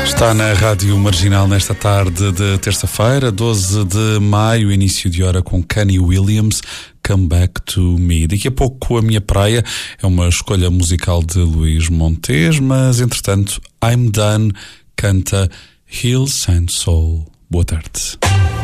Está na Rádio Marginal nesta tarde de terça-feira, 12 de maio, início de hora com Kanye Williams, Come Back to Me. Daqui a pouco a minha praia é uma escolha musical de Luís Montes, mas entretanto I'm Done canta Hills and Soul. Boa tarde.